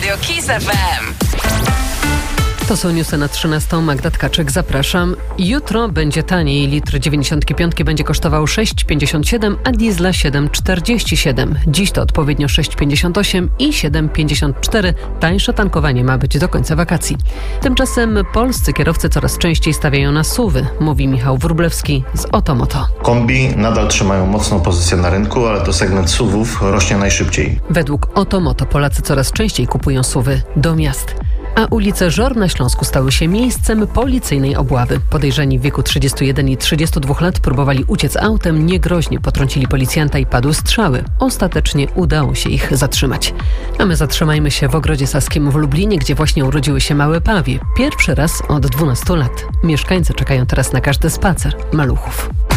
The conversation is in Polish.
Radio Kiss FM. To są newsy na 13. Magda Tkaczyk, zapraszam. Jutro będzie taniej. Litr 95 będzie kosztował 6,57, a diesla 7,47. Dziś to odpowiednio 6,58 i 7,54. Tańsze tankowanie ma być do końca wakacji. Tymczasem polscy kierowcy coraz częściej stawiają na SUV-y, mówi Michał Wróblewski z Otomoto. Kombi nadal trzymają mocną pozycję na rynku, ale to segment SUV-ów rośnie najszybciej. Według Otomoto Polacy coraz częściej kupują SUV-y do miast. A ulice Żor na Śląsku stały się miejscem policyjnej obławy. Podejrzani w wieku 31 i 32 lat próbowali uciec autem, niegroźnie potrącili policjanta i padły strzały. Ostatecznie udało się ich zatrzymać. A my zatrzymajmy się w Ogrodzie Saskim w Lublinie, gdzie właśnie urodziły się małe pawie. Pierwszy raz od 12 lat. Mieszkańcy czekają teraz na każdy spacer maluchów.